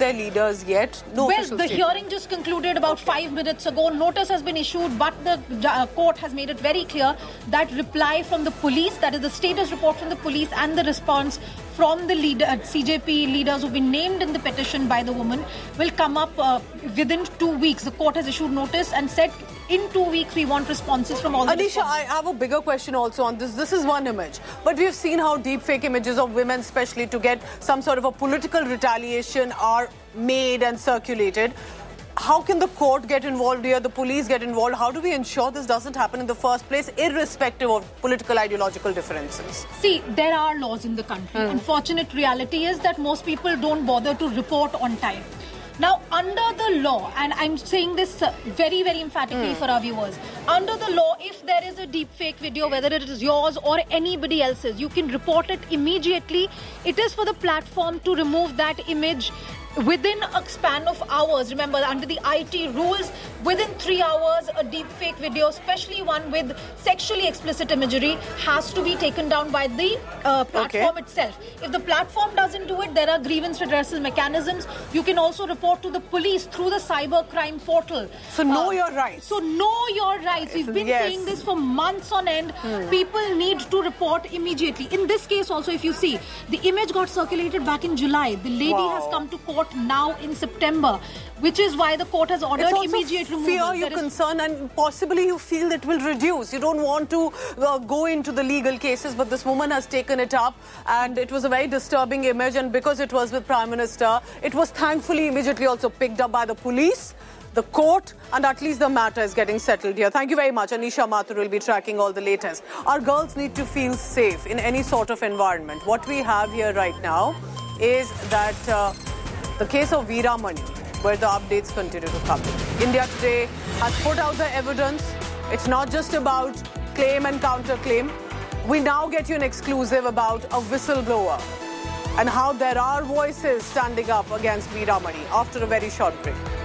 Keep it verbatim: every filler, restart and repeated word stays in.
their leaders yet? No well, official the statement. hearing just concluded about okay. five minutes ago. Notice has been issued, but the uh, court has made it very clear that reply from the police, that is the status report from the police and the response from the leader, uh, C J P leaders who've been named in the petition by the woman, will come up uh, within two weeks. The court has issued notice and said in two weeks we want responses from all the Anisha, I have a bigger question also on this. This is one image, but we've seen how deep fake images of women, especially to get some sort of a political retaliation, are made and circulated. How can the court get involved here, the police get involved? How do we ensure this doesn't happen in the first place, irrespective of political ideological differences? See, there are laws in the country. Mm. Unfortunate reality is that most people don't bother to report on time. Now, under the law, and I'm saying this very, very emphatically mm. for our viewers, under the law, if there is a deep fake video, whether it is yours or anybody else's, you can report it immediately. It is for the platform to remove that image within a span of hours. Remember, under the I T rules, within three hours, a deep fake video, especially one with sexually explicit imagery, has to be taken down by the uh, platform okay. itself. If the platform doesn't do it, there are grievance redressal mechanisms. You can also report to the police through the cyber crime portal. So know uh, your rights. So know your rights. We've been yes. saying this for months on end. Hmm. People need to report immediately. In this case also, if you see, the image got circulated back in July. The lady wow. has come to court now in September, which is why the court has ordered immediate removal. Fear you concern, and possibly you feel it will reduce. You don't want to uh, go into the legal cases, but this woman has taken it up, and it was a very disturbing image, and because it was with Prime Minister, it was thankfully immediately also picked up by the police, the court, and at least the matter is getting settled here. Thank you very much. Anisha Mathur will be tracking all the latest. Our girls need to feel safe in any sort of environment. What we have here right now is that uh, the case of Veeramani, where the updates continue to come. India Today has put out the evidence. It's not just about claim and counterclaim. We now get you an exclusive about a whistleblower and how there are voices standing up against Veeramani after a very short break.